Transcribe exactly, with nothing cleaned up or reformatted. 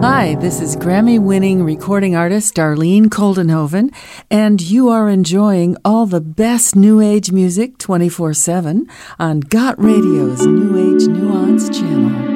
Hi, this is Grammy-winning recording artist Darlene Koldenhoven, and you are enjoying all the best New Age music twenty-four seven on Got Radio's New Age Nuance channel.